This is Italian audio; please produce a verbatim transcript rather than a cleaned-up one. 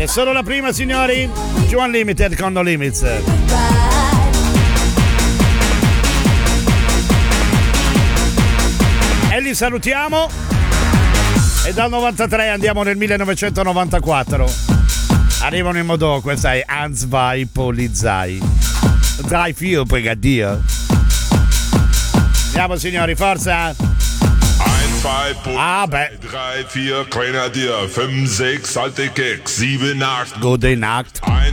È solo la prima, signori. Giù Unlimited con No Limits. E li salutiamo. E dal novantatré andiamo nel millenovecentonovantaquattro. Arrivano in modo, questa è Hans vai Polizei. Drei vier Brigadier. Andiamo, signori, forza. eins, zwei, Ah, beh. drei, vier, Grenadier, fünf, sechs, alte Keks, sieben, acht. Gute Nacht. eins,